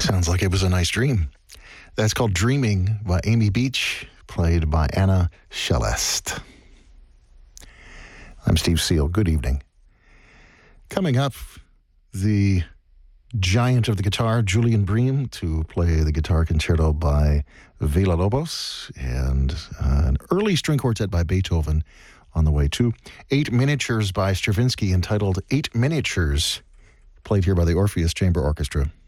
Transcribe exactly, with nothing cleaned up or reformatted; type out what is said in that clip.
Sounds like it was a nice dream. That's called Dreaming by Amy Beach, played by Anna Celeste. I'm Steve Seal. Good evening. Coming up, the giant of the guitar, Julian Bream, to play the guitar concerto by Villa-Lobos, and uh, an early string quartet by Beethoven on the way too. Eight miniatures by Stravinsky entitled Eight Miniatures, played here by the Orpheus Chamber Orchestra.